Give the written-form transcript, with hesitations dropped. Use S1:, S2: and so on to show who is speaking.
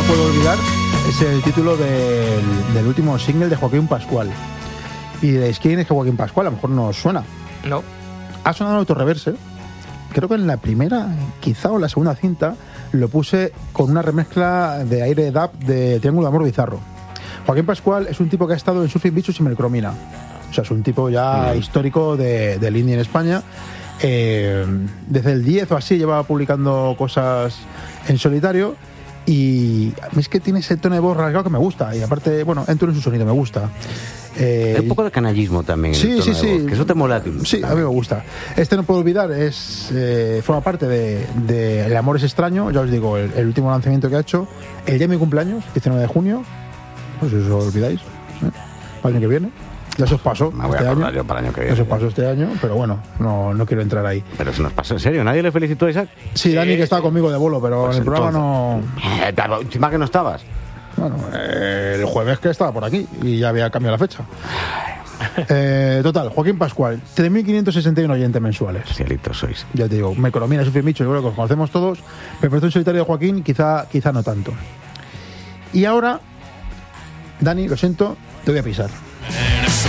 S1: puedo olvidar es el título del último single de Joaquín Pascual. Y diréis, ¿quién es Joaquín Pascual? A lo mejor no os suena.
S2: No.
S1: Ha sonado en Autoreverse. Creo que en la primera, quizá, o la segunda cinta, lo puse con una remezcla de aire dub de Triángulo de Amor Bizarro. Joaquín Pascual es un tipo que ha estado en Surfing Bichos y Melcromina. O sea, es un tipo ya histórico del indie en España. Desde el 10 o así llevaba publicando cosas en solitario. Y a mí es que tiene ese tono de voz rasgado que me gusta. Y aparte, bueno, entro en su sonido, me gusta.
S3: Hay un poco de canallismo también.
S1: Sí, sí, sí.
S3: Que eso te mola.
S1: Sí, a mí me gusta. Este no puedo olvidar, forma parte de El amor es extraño. Ya os digo, el último lanzamiento que ha hecho. El día de mi cumpleaños, 19 de junio. Pues si os olvidáis. Para el año que viene. Ya se os pasó.
S3: Me voy a acordar yo para el año que viene.
S1: Ya se os pasó este año, pero bueno, no quiero entrar ahí.
S3: Pero se nos pasó, en serio. ¿Nadie le felicitó a Isaac?
S1: Sí, Dani, que estaba conmigo de bolo, pero
S3: Pues
S1: en el programa no.
S3: Encima que no estabas.
S1: Bueno, el jueves que estaba por aquí y ya había cambiado la fecha. Total, Joaquín Pascual, 3.561 oyentes mensuales.
S3: Cielitos sois.
S1: Ya te digo, Melcromina, Sufrir Micho, yo creo que los conocemos todos, pero en solitario de Joaquín quizá no tanto. Y ahora, Dani, lo siento, te voy a pisar.